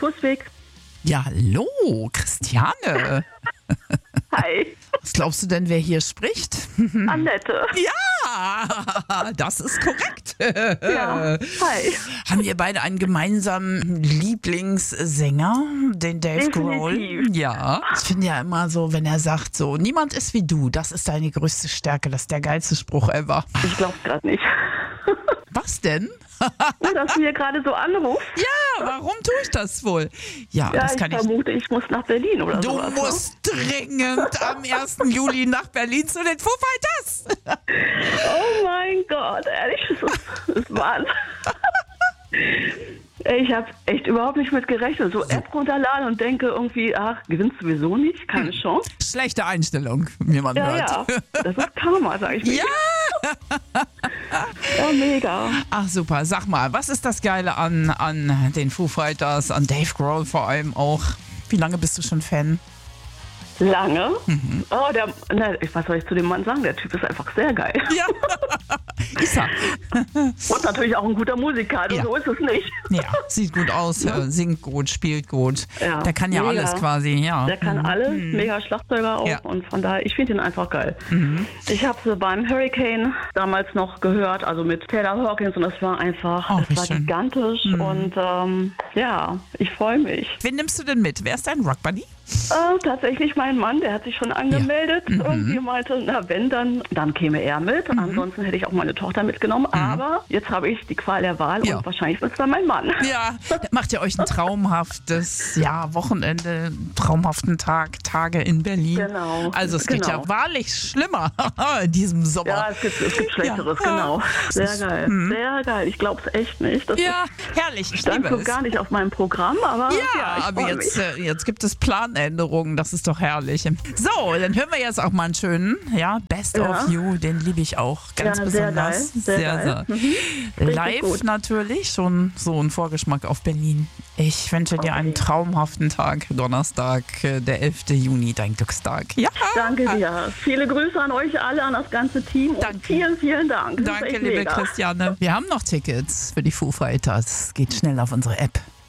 Pussweg. Ja, hallo, Christiane. Hi, Was glaubst du denn, wer hier spricht? Annette. Ja, das ist korrekt. Ja, hi. Haben wir beide einen gemeinsamen Lieblingssänger, den Dave Grohl? Definitiv. Ja. Ich finde ja immer so, wenn er sagt so, niemand ist wie du, das ist deine größte Stärke, das ist der geilste Spruch ever. Ich glaub's gerade nicht. Was denn? Dass du hier gerade so anrufst. Ja, warum tue ich das wohl? Ja, Ja, das kann ich ich. vermute, ich muss nach Berlin oder Du sowas. musst dringend am 1. Juli nach Berlin zu den Foo Fighters. Oh mein Gott, ehrlich, das ist Wahnsinn. Ich habe echt überhaupt nicht mit gerechnet. So App runterladen und denke irgendwie, ach, gewinnst sowieso nicht, keine Chance. Schlechte Einstellung, wie man Ja, hört. ja, das ist Karma, sag ich mir. Ja! Ja, mega. Ach super, sag mal, was ist das Geile an den Foo Fighters, an Dave Grohl vor allem auch? Wie lange bist du schon Fan? Lange. Oh, was soll ich zu dem Mann sagen? Der Typ ist einfach sehr geil. Ja, ist er. Und natürlich auch ein guter Musiker, also Ja. so ist es nicht. Ja, sieht gut aus, singt gut, spielt gut. Ja, Der kann ja mega. alles quasi, ja. Der kann alles, mega Schlagzeuger auch Ja. und von daher, ich finde ihn einfach geil. Ich habe sie beim Hurricane damals noch gehört, also mit Taylor Hawkins und das war einfach, Oh, wie das war schön. gigantisch und ja, ich freue mich. Wen nimmst du denn mit? Wer ist dein Rockbuddy? Tatsächlich mein Mann, der hat sich schon angemeldet. Irgendwie meinte, na wenn, dann käme er mit. Ansonsten hätte ich auch meine Tochter mitgenommen. Aber jetzt habe ich die Qual der Wahl Ja. und wahrscheinlich wird es dann mein Mann. Ja, macht ihr euch ein traumhaftes Wochenende, traumhaften Tage in Berlin. Genau. Also es geht Genau. ja wahrlich schlimmer in diesem Sommer. Ja, es gibt Schlechteres, Ja. genau. Sehr geil, sehr geil. Ich glaube es echt nicht. Das Ja, herrlich, ich stand liebe so es. gar nicht auf meinem Programm, aber Ja, ich aber freu jetzt, mich. jetzt gibt es Planänderungen, das ist doch herrlich. So, dann hören wir jetzt auch mal einen schönen, Best Ja. of You, den liebe ich auch ganz Ja, sehr besonders. geil, sehr geil. Richtig Live gut. natürlich, schon so ein Vorgeschmack auf Berlin. Ich wünsche dir einen traumhaften Tag, Donnerstag, der 11. Juni, dein Glückstag. Ja, Danke dir. Viele Grüße an euch alle, an das ganze Team. Danke. Und vielen, vielen Dank. Das ist danke, echt liebe mega. Christiane. Wir haben noch Tickets für die Foo Fighters. Geht schnell auf unsere App.